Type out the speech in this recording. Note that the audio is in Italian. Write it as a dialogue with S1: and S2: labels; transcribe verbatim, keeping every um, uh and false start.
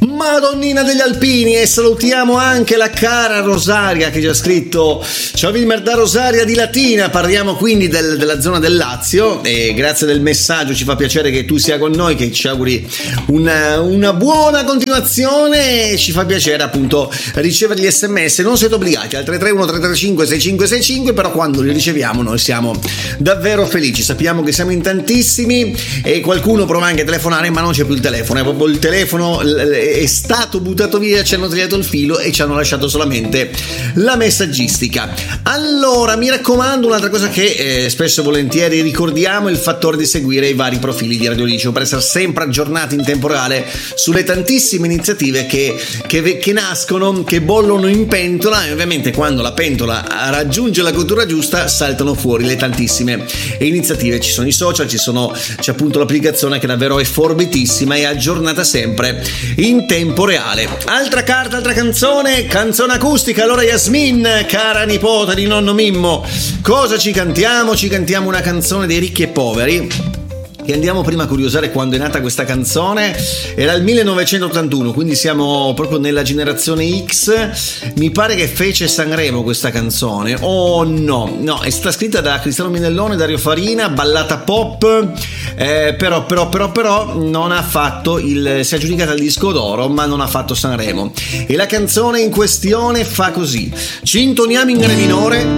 S1: Madonnina degli Alpini, e salutiamo anche la cara Rosaria che ci ha scritto: ciao Wilmer da Rosaria di Latina. Parliamo quindi del, della zona del Lazio, e grazie del messaggio, ci fa piacere che tu sia con noi, che ci auguri una, una buona continuazione, e ci fa piacere appunto ricevere gli sms. Non siete obbligati al tre tre uno tre tre cinque sei cinque sei cinque, però quando li riceviamo noi siamo davvero felici. Sappiamo che siamo in tantissimi e qualcuno prova anche a telefonare, ma non c'è più il telefono, è proprio il telefono è stato buttato via, ci hanno tagliato il filo e ci hanno lasciato solamente la messaggistica. Allora, mi raccomando, un'altra cosa che eh, spesso e volentieri ricordiamo è il fattore di seguire i vari profili di Radio Liceo per essere sempre aggiornati in tempo reale sulle tantissime iniziative che, che, che nascono, che bollono in pentola, e ovviamente quando la pentola raggiunge la cottura giusta saltano fuori le tantissime iniziative. Ci sono i social, ci sono, c'è appunto l'applicazione che davvero è forbitissima e aggiornata sempre in in tempo reale. Altra carta, altra canzone, canzone acustica. Allora Yasmin, cara nipote di nonno Mimmo, cosa ci cantiamo? Ci cantiamo una canzone dei Ricchi e Poveri, che andiamo prima a curiosare quando è nata questa canzone. Era il millenovecentottantuno, quindi siamo proprio nella generazione X. Mi pare che fece Sanremo questa canzone. Oh no, no, è stata scritta da Cristiano Minellone, Dario Farina, ballata pop, eh, però però però però non ha fatto il, si è aggiudicata il disco d'oro, ma non ha fatto Sanremo. E la canzone in questione fa così: ci intoniamo in re minore